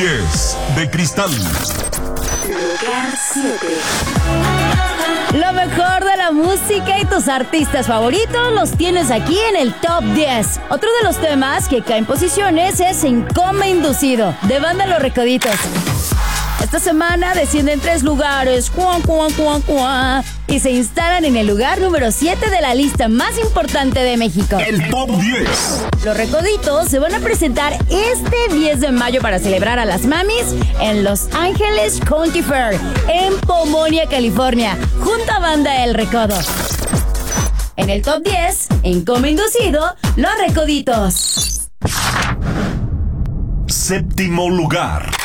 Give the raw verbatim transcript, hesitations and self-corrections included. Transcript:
diez de Cristal. Lugar siete. Lo mejor de la música y tus artistas favoritos los tienes aquí en el Top diez. Otro de los temas que cae en posiciones es En Coma Inducido, de Banda Los Recoditos. Esta semana descienden tres lugares cuá, cuá, cuá, cuá, y se instalan en el lugar número siete de la lista más importante de México. El Top diez. Los Recoditos se van a presentar este diez de mayo para celebrar a las mamis en Los Ángeles County Fair, en Pomonia, California, junto a Banda El Recodo. En el Top diez, En Coma Inducido, Los Recoditos. Séptimo lugar.